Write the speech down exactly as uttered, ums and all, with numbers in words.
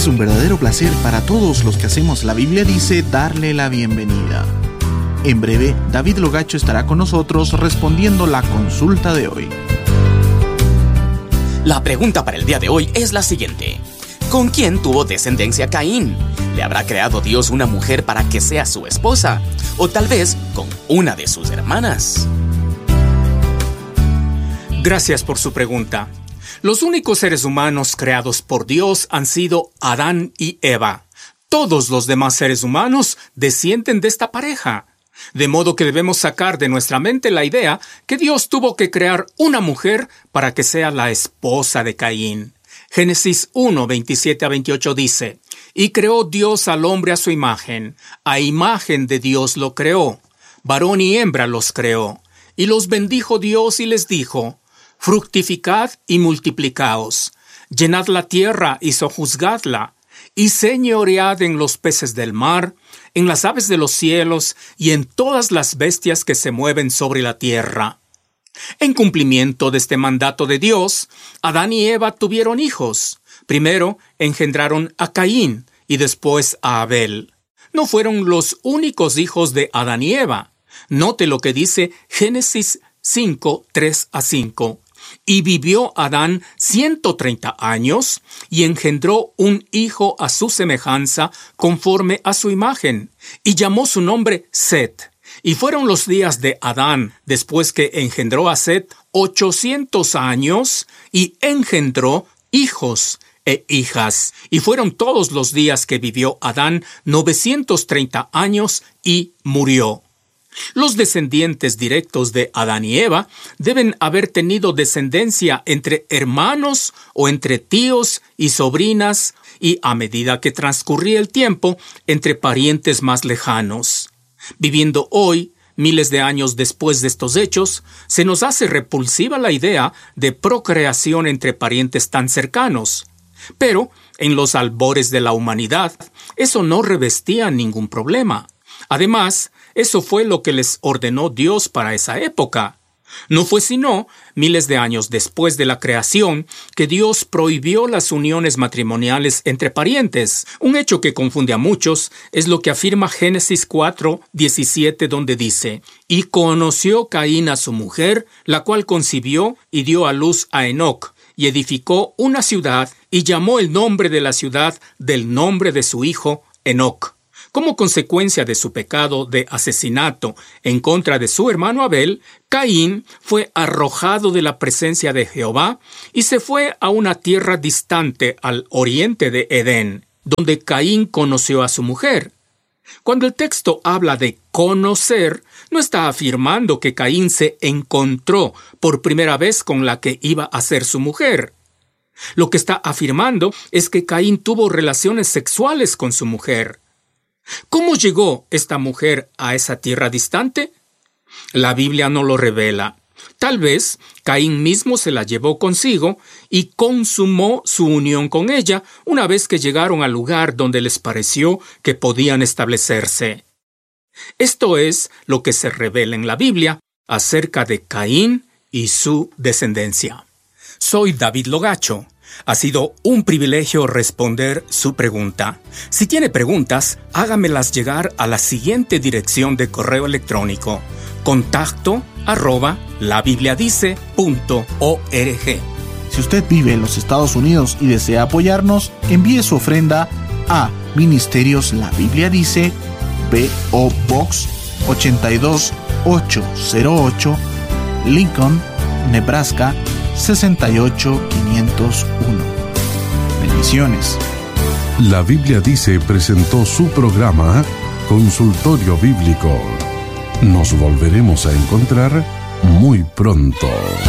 Es un verdadero placer para todos los que hacemos La Biblia Dice darle la bienvenida. En breve, David Logacho estará con nosotros respondiendo la consulta de hoy. La pregunta para el día de hoy es la siguiente. ¿Con quién tuvo descendencia Caín? ¿Le habrá creado Dios una mujer para que sea su esposa? ¿O tal vez con una de sus hermanas? Gracias por su pregunta. Los únicos seres humanos creados por Dios han sido Adán y Eva. Todos los demás seres humanos descienden de esta pareja. De modo que debemos sacar de nuestra mente la idea que Dios tuvo que crear una mujer para que sea la esposa de Caín. Génesis uno, veintisiete a veintiocho dice: Y creó Dios al hombre a su imagen, a imagen de Dios lo creó, varón y hembra los creó. Y los bendijo Dios y les dijo: Fructificad y multiplicaos, llenad la tierra y sojuzgadla, y señoread en los peces del mar, en las aves de los cielos y en todas las bestias que se mueven sobre la tierra. En cumplimiento de este mandato de Dios, Adán y Eva tuvieron hijos. Primero engendraron a Caín y después a Abel. No fueron los únicos hijos de Adán y Eva. Note lo que dice Génesis cinco, tres a cinco. Y vivió Adán ciento treinta años, y engendró un hijo a su semejanza, conforme a su imagen, y llamó su nombre Set. Y fueron los días de Adán, después que engendró a Set, ochocientos años, y engendró hijos e hijas. Y fueron todos los días que vivió Adán, novecientos treinta años, y murió. Los descendientes directos de Adán y Eva deben haber tenido descendencia entre hermanos o entre tíos y sobrinas, y a medida que transcurría el tiempo, entre parientes más lejanos. Viviendo hoy, miles de años después de estos hechos, se nos hace repulsiva la idea de procreación entre parientes tan cercanos. Pero, en los albores de la humanidad, eso no revestía ningún problema. Además, eso fue lo que les ordenó Dios para esa época. No fue sino miles de años después de la creación que Dios prohibió las uniones matrimoniales entre parientes. Un hecho que confunde a muchos es lo que afirma Génesis cuatro, diecisiete, donde dice: Y conoció Caín a su mujer, la cual concibió y dio a luz a Enoc, y edificó una ciudad, y llamó el nombre de la ciudad del nombre de su hijo, Enoc. Como consecuencia de su pecado de asesinato en contra de su hermano Abel, Caín fue arrojado de la presencia de Jehová y se fue a una tierra distante al oriente de Edén, donde Caín conoció a su mujer. Cuando el texto habla de conocer, no está afirmando que Caín se encontró por primera vez con la que iba a ser su mujer. Lo que está afirmando es que Caín tuvo relaciones sexuales con su mujer. ¿Cómo llegó esta mujer a esa tierra distante? La Biblia no lo revela. Tal vez Caín mismo se la llevó consigo y consumó su unión con ella una vez que llegaron al lugar donde les pareció que podían establecerse. Esto es lo que se revela en la Biblia acerca de Caín y su descendencia. Soy David Logacho. Ha sido un privilegio responder su pregunta. Si tiene preguntas, hágamelas llegar a la siguiente dirección de correo electrónico: contacto arroba labibliadice punto org. Si usted vive en los Estados Unidos y desea apoyarnos, envíe su ofrenda a Ministerios La Biblia Dice, P O Box ochenta y dos mil ochocientos ocho, Lincoln, Nebraska sesenta y ocho mil quinientos uno. Bendiciones. La Biblia Dice presentó su programa Consultorio Bíblico. Nos volveremos a encontrar muy pronto.